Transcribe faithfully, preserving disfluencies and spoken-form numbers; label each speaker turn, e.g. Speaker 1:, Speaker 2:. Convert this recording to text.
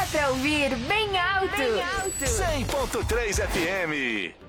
Speaker 1: pra ouvir bem alto. Bem alto.
Speaker 2: cem ponto três F M.